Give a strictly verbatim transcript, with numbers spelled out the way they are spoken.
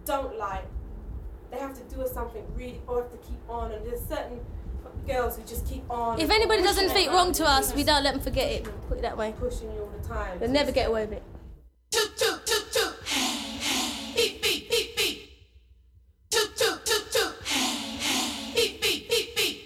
don't like, they have to do something really, or have to keep on, and there's certain girls who just keep on. If anybody doesn't think wrong to us, just we don't let them forget it. Put it that way. Pushing you all the time. They'll never get away with it.